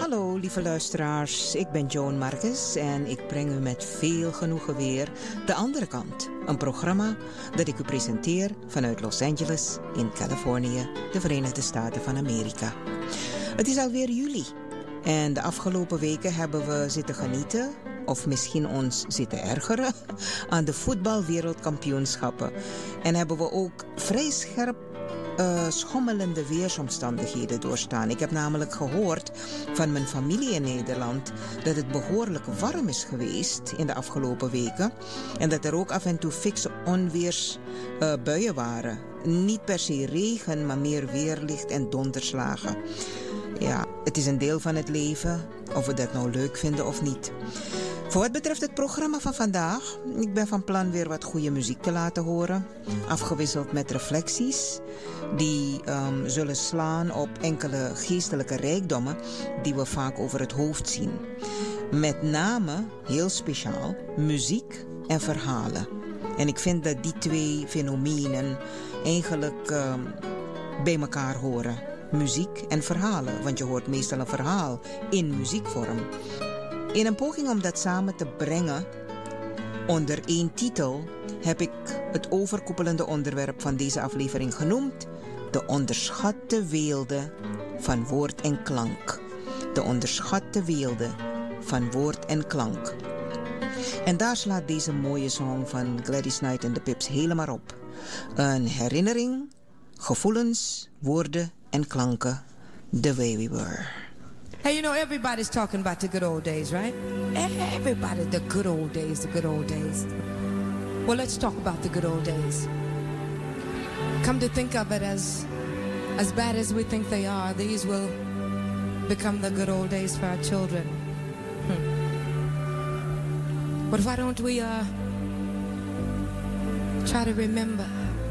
Hallo lieve luisteraars, ik ben Joan Marcus en ik breng u met veel genoegen weer De Andere Kant. Een programma dat ik u presenteer vanuit Los Angeles in Californië, de Verenigde Staten van Amerika. Het is alweer juli en de afgelopen weken hebben we zitten genieten, of misschien ons zitten ergeren, aan de voetbalwereldkampioenschappen. En hebben we ook vrij scherp schommelende weersomstandigheden doorstaan. Ik heb namelijk gehoord van mijn familie in Nederland dat het behoorlijk warm is geweest in de afgelopen weken. En dat er ook af en toe fikse onweersbuien waren. Niet per se regen, maar meer weerlicht en donderslagen. Ja, het is een deel van het leven, of we dat nou leuk vinden of niet. Voor wat betreft het programma van vandaag, ik ben van plan weer wat goede muziek te laten horen. Afgewisseld met reflecties die zullen slaan op enkele geestelijke rijkdommen die we vaak over het hoofd zien. Met name, heel speciaal, muziek en verhalen. En ik vind dat die twee fenomenen eigenlijk bij elkaar horen. Muziek en verhalen, want je hoort meestal een verhaal in muziekvorm. In een poging om dat samen te brengen onder één titel heb ik het overkoepelende onderwerp van deze aflevering genoemd: de onderschatte weelde van woord en klank. De onderschatte weelde van woord en klank. En daar slaat deze mooie song van Gladys Knight en de Pips helemaal op. Een herinnering, gevoelens, woorden en klanken. The way we were. Hey, you know, everybody's talking about the good old days, right? Everybody, the good old days, the good old days. Well, let's talk about the good old days. Come to think of it, as bad as we think they are, these will become the good old days for our children. But why don't we try to remember